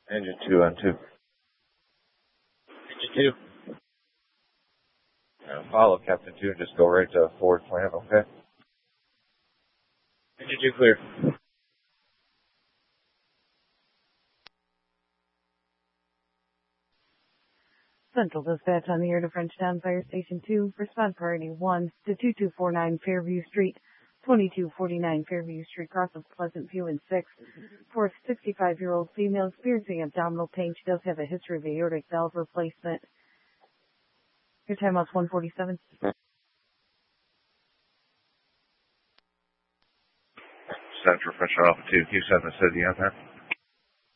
Engine 2 on 2. Engine 2. Now follow Captain 2 and just go right to forward plan, okay? Engine 2 clear. Central Dispatch on the air to Frenchtown Fire Station 2. Response priority 1 to 2249 Fairview Street, 2249 Fairview Street, cross of Pleasant View and 6. For a 65-year-old female experiencing abdominal pain, she does have a history of aortic valve replacement. Your timeout's 147. Central French Alpha 2, Q7 City on there.